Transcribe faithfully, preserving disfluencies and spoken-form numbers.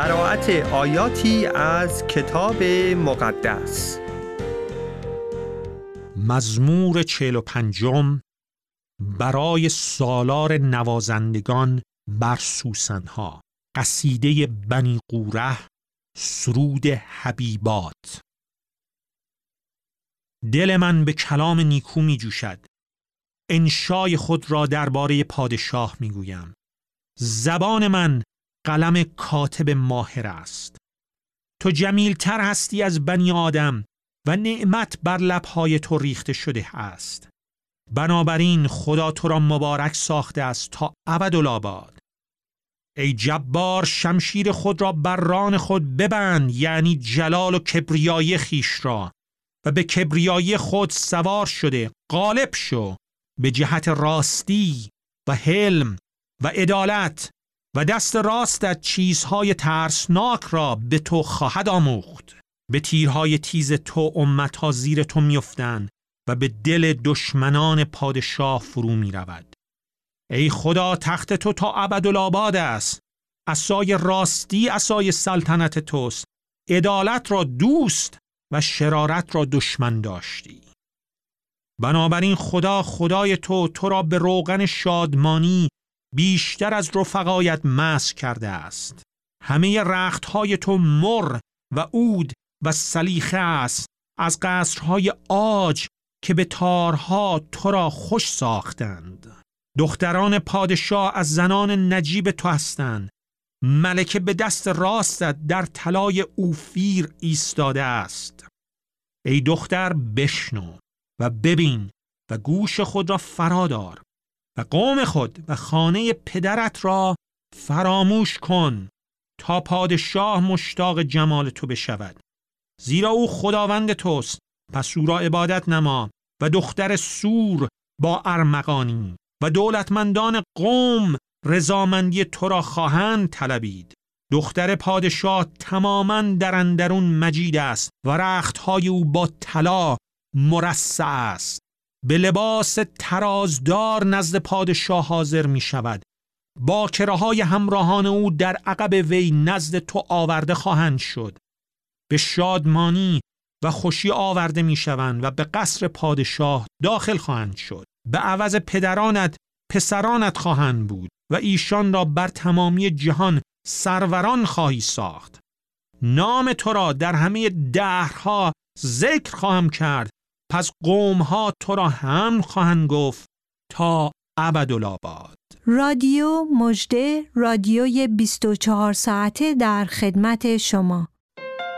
قرائت آیاتی از کتاب مقدس. مزمور چهل و پنجم برای سالار نوازندگان بر سوسنها، قصیده بنی قوره، سرود حبیبات. دل من به کلام نیکو می جوشد، انشای خود را درباره پادشاه می گویم. زبان من قلم کاتب ماهر است. تو جمیلتر هستی از بنی آدم و نعمت بر لبهای تو ریخته شده است. بنابراین خدا تو را مبارک ساخته است تا ابدالآباد. ای جبار، شمشیر خود را بر ران خود ببند، یعنی جلال و کبریایی خیش را، و به کبریایی خود سوار شده غالب شو. به جهت راستی و حلم و عدالت و دست راستت چیزهای ترسناک را به تو خواهد آموخت. به تیرهای تیز تو امتها زیر تو میافتند و به دل دشمنان پادشاه فرو می رود. ای خدا، تخت تو تا ابدالآباد است. عصای راستی عصای سلطنت توست. عدالت را دوست و شرارت را دشمن داشتی. بنابراین خدا خدای تو تو را به روغن شادمانی بیشتر از رفقایت مسح کرده است. همه رختهای تو مر و عود و سلیخه است، از قصرهای عاج که به تارها تو را خوش ساختند. دختران پادشاه از زنان نجیب تو هستند. ملکه به دست راستت در طلای اوفیر ایستاده است. ای دختر، بشنو و ببین و گوش خود را فرادار و قوم خود و خانه پدرت را فراموش کن تا پادشاه مشتاق جمال تو بشود. زیرا او خداوند توست، پس او را عبادت نما. و دختر سور با ارمغانی و دولتمندان قوم رضامندی تو را خواهند طلبید. دختر پادشاه تماماً در اندرون مجید است و رختهای او با طلا مرصع است. به لباس ترازدار نزد پادشاه حاضر می شود. باکره‌های همراهان او در عقب وی نزد تو آورده خواهند شد. به شادمانی و خوشی آورده می شوند و به قصر پادشاه داخل خواهند شد. به عوض پدرانت پسرانت خواهند بود و ایشان را بر تمامی جهان سروران خواهی ساخت. نام تو را در همه دهرها ذکر خواهم کرد، پس قومها تو را حمد خواهند گفت تا ابدالآباد. رادیو مژده، رادیوی بیست و چهار ساعته در خدمت شما.